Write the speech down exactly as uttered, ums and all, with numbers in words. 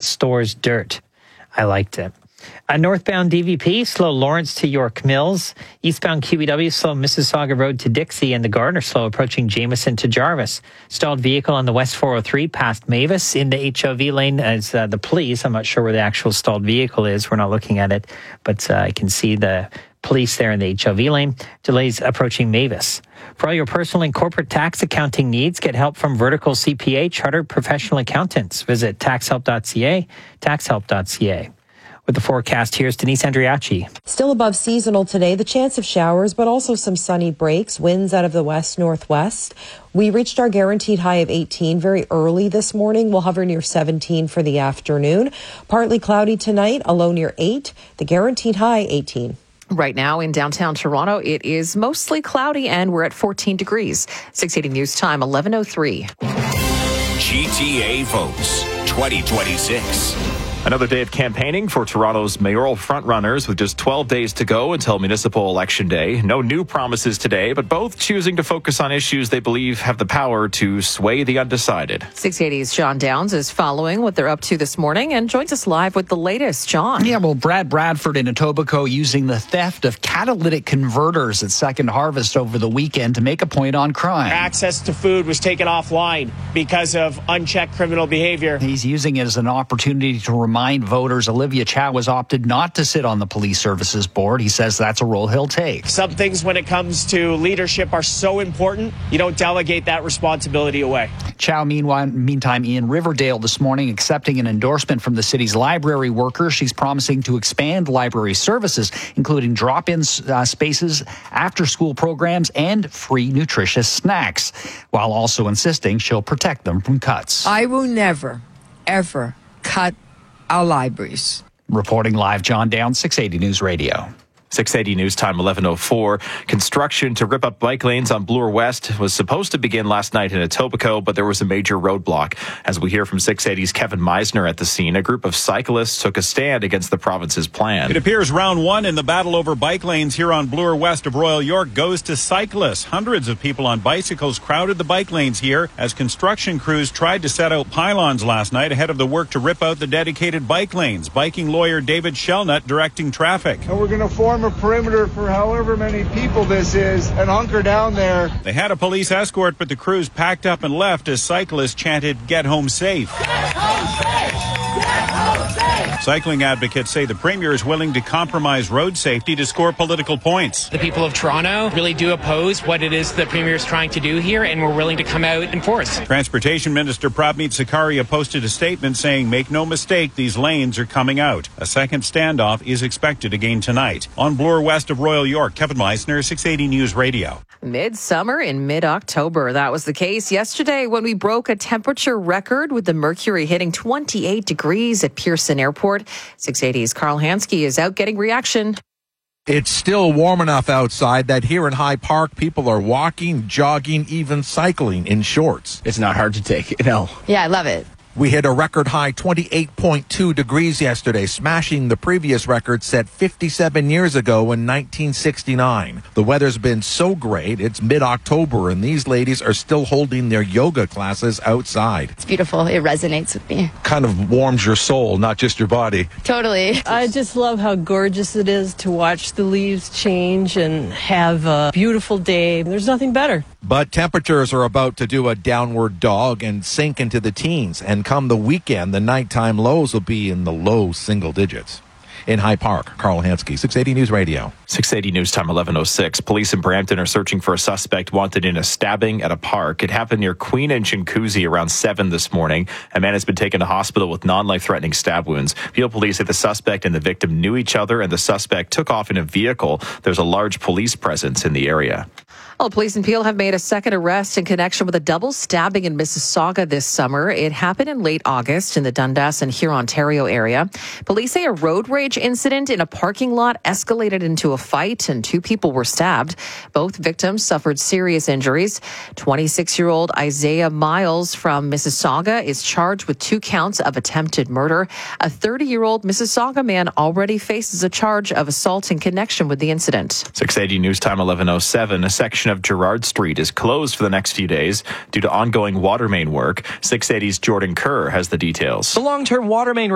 stores dirt. I liked it. A northbound D V P, slow Lawrence to York Mills. Eastbound Q E W, slow Mississauga Road to Dixie, and the Gardner slow approaching Jameson to Jarvis. Stalled vehicle on the West four oh three past Mavis in the H O V lane as uh, the police. I'm not sure where the actual stalled vehicle is. We're not looking at it, but uh, I can see the police there in the H O V lane. Delays approaching Mavis. For all your personal and corporate tax accounting needs, get help from Vertical C P A Chartered Professional Accountants. Visit tax help dot c a, tax help dot c a. With the forecast, here's Denise Andriachi. Still above seasonal today, the chance of showers, but also some sunny breaks, winds out of the west-northwest. We reached our guaranteed high of eighteen very early this morning. We'll hover near seventeen for the afternoon. Partly cloudy tonight, a low near eight. The guaranteed high, eighteen. Right now in downtown Toronto, it is mostly cloudy and we're at fourteen degrees. six eighty News Time, eleven oh three. G T A votes twenty twenty-six. Another day of campaigning for Toronto's mayoral frontrunners with just twelve days to go until municipal election day. No new promises today, but both choosing to focus on issues they believe have the power to sway the undecided. six eighty's John Downs is following what they're up to this morning and joins us live with the latest. John. Yeah, well, Brad Bradford in Etobicoke using the theft of catalytic converters at Second Harvest over the weekend to make a point on crime. Access to food was taken offline because of unchecked criminal behavior. He's using it as an opportunity to remind voters Olivia Chow has opted not to sit on the police services board. He says that's a role he'll take. Some things when it comes to leadership are so important, you don't delegate that responsibility away. Chow, meanwhile, meantime, in Riverdale this morning, accepting an endorsement from the city's library workers. She's promising to expand library services, including drop-in uh, spaces, after-school programs, and free nutritious snacks, while also insisting she'll protect them from cuts. I will never, ever cut our libraries. Reporting live, John Downs, six eighty News Radio. six eighty News Time, eleven oh four. Construction to rip up bike lanes on Bloor West was supposed to begin last night in Etobicoke, but there was a major roadblock. As we hear from six eighty's Kevin Meisner at the scene, a group of cyclists took a stand against the province's plan. It appears round one in the battle over bike lanes here on Bloor West of Royal York goes to cyclists. Hundreds of people on bicycles crowded the bike lanes here as construction crews tried to set out pylons last night ahead of the work to rip out the dedicated bike lanes. Biking lawyer David Shelnut directing traffic. And we're going to form a perimeter for however many people this is and hunker down there. They had a police escort, but the crews packed up and left as cyclists chanted, "Get home safe." Get home safe! Get home safe! Cycling advocates say the Premier is willing to compromise road safety to score political points. The people of Toronto really do oppose what it is the Premier is trying to do here, and we're willing to come out and force. Transportation Minister Prabmeet Sakaria posted a statement saying, "Make no mistake, these lanes are coming out." A second standoff is expected again tonight. On Bloor West of Royal York, Kevin Meisner, six eighty News Radio. Midsummer in mid-October. That was the case yesterday when we broke a temperature record with the mercury hitting twenty-eight degrees at Pearson Airport. six eighty's Carl Hansky is out getting reaction. It's still warm enough outside that here in High Park, people are walking, jogging, even cycling in shorts. It's not hard to take, no. Yeah, I love it. We hit a record high twenty-eight point two degrees yesterday, smashing the previous record set fifty-seven years ago in nineteen sixty-nine. The weather's been so great, it's mid-October, and these ladies are still holding their yoga classes outside. It's beautiful. It resonates with me. Kind of warms your soul, not just your body. Totally. I just love how gorgeous it is to watch the leaves change and have a beautiful day. There's nothing better. But temperatures are about to do a downward dog and sink into the teens, and come the weekend, the nighttime lows will be in the low single digits. In High Park, Carl Hansky, six eighty News Radio. six eighty News Time, eleven oh six. Police in Brampton are searching for a suspect wanted in a stabbing at a park. It happened near Queen and Chinguacousy around seven this morning. A man has been taken to hospital with non-life-threatening stab wounds. Peel police say the suspect and the victim knew each other, and the suspect took off in a vehicle. There's a large police presence in the area. Well, police in Peel have made a second arrest in connection with a double stabbing in Mississauga this summer. It happened in late August in the Dundas and Hurontario area. Police say a road rage incident in a parking lot escalated into a fight and two people were stabbed. Both victims suffered serious injuries. twenty-six-year-old Isaiah Miles from Mississauga is charged with two counts of attempted murder. A thirty-year-old Mississauga man already faces a charge of assault in connection with the incident. six eighty News Time, eleven oh seven. A section of Gerrard Street is closed for the next few days due to ongoing water main work. six eighty's Jordan Kerr has the details. The long-term water main